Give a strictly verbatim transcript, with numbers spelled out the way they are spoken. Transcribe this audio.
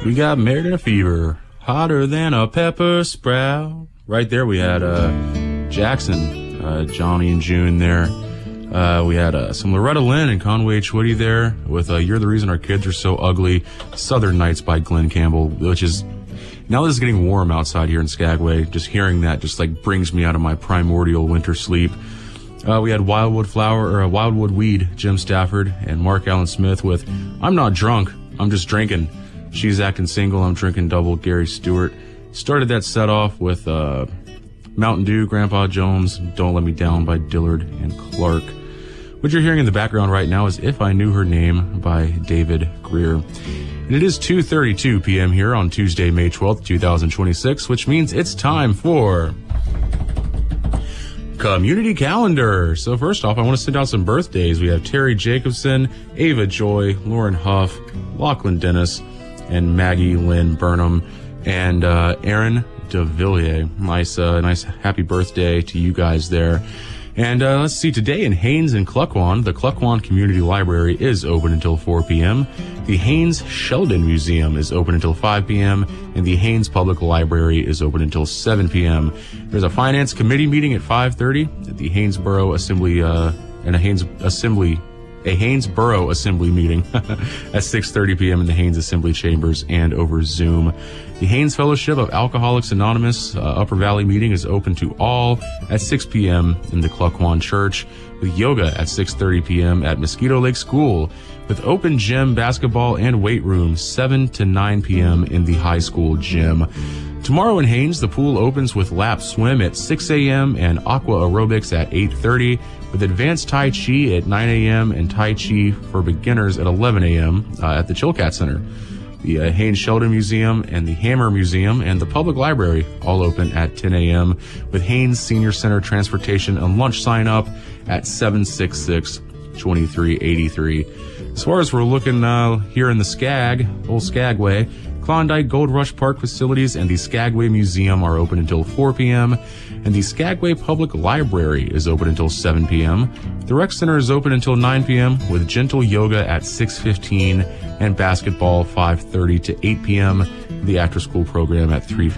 We got Married in a Fever, hotter than a pepper sprout. Right there we had uh, Jackson, uh, Johnny and June there. Uh, we had uh, some Loretta Lynn and Conway Twitty there with uh, You're the Reason Our Kids Are So Ugly, Southern Nights by Glenn Campbell, which is, now that it's getting warm outside here in Skagway, just hearing that just like brings me out of my primordial winter sleep. Uh, we had Wildwood Flower, or uh, Wildwood Weed, Jim Stafford, and Mark Allen Smith with I'm Not Drunk, I'm Just Drinking. She's Acting Single, I'm Drinking Double, Gary Stewart. Started that set off with uh, Mountain Dew, Grandpa Jones, Don't Let Me Down by Dillard and Clark. What you're hearing in the background right now is If I Knew Her Name by David Greer. And it is two thirty-two p.m. here on Tuesday, May twelfth, twenty twenty-six, which means it's time for Community Calendar. So first off, I want to send out some birthdays. We have Terry Jacobson, Ava Joy, Lauren Huff, Lachlan Dennis, and Maggie Lynn Burnham, and uh, Aaron DeVilliers. Nice, uh, nice happy birthday to you guys there. And uh, let's see, today in Haines and Cluckwan, the Cluckwan Community Library is open until four p.m. The Haines Sheldon Museum is open until five p.m. and the Haines Public Library is open until seven p.m. There's a Finance Committee meeting at five thirty at the Hainesboro Assembly, uh, and a Haines Assembly A Hainesboro Assembly meeting at six thirty p.m. in the Haines Assembly Chambers and over Zoom. The Haines Fellowship of Alcoholics Anonymous uh, Upper Valley meeting is open to all at six p.m. in the Cluckwan Church, with yoga at six thirty p.m. at Mosquito Lake School, with open gym, basketball, and weight room seven to nine p.m. in the high school gym. Tomorrow in Haines, the pool opens with lap swim at six a.m. and aqua aerobics at eight thirty, with advanced Tai Chi at nine a.m. and Tai Chi for beginners at eleven a.m. Uh, at the Chilkat Center. The uh, Haines Sheldon Museum and the Hammer Museum and the Public Library all open at ten a.m. with Haines Senior Center transportation and lunch sign up at seven six six, two three eight three. As far as we're looking uh, here in the Skag, old Skagway, Klondike Gold Rush Park facilities and the Skagway Museum are open until four p.m. and the Skagway Public Library is open until seven p.m. The Rec Center is open until nine p.m. with gentle yoga at six fifteen and basketball five thirty to eight p.m. The after-school program at three fifteen.